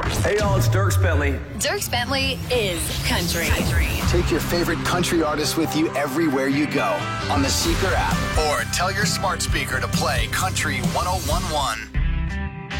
Hey, y'all, it's Dierks Bentley. Dierks Bentley is country. Take your favorite country artists with you everywhere you go on the Seeker app or tell your smart speaker to play Country 1011.